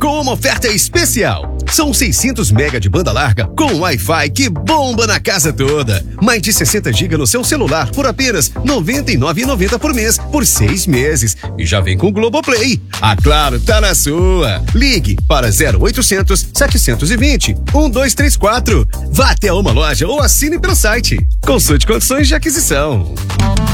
com uma oferta especial. São 600 mega de banda larga com Wi-Fi que bomba na casa toda. Mais de 60 GB no seu celular por apenas R$ 99,90 por mês, por 6 meses. E já vem com Globoplay. A Claro tá na sua. Ligue para 0800 720 1234. Vá até uma loja ou assine pelo site. Consulte condições de aquisição.